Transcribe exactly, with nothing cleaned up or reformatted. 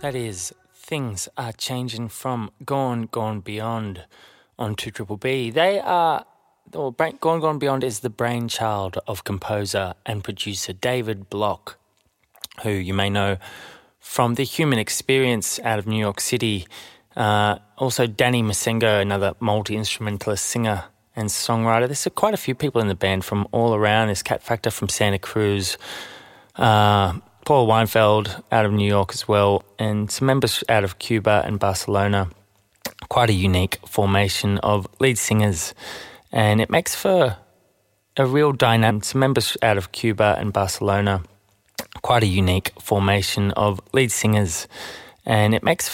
That is, Things Are Changing from Gone, Gone Beyond on two Triple B. They are, well, Gone, Gone Beyond is the brainchild of composer and producer David Block, who you may know from The Human Experience out of New York City. Uh, also Danny Masengo, another multi-instrumentalist singer and songwriter. There's quite a few people in the band from all around. There's Cat Factor from Santa Cruz, uh, Paul Weinfeld out of New York as well, and some members out of Cuba and Barcelona. Quite a unique formation of lead singers, and it makes for a real dynamic. Some members out of Cuba and Barcelona. Quite a unique formation of lead singers, and it makes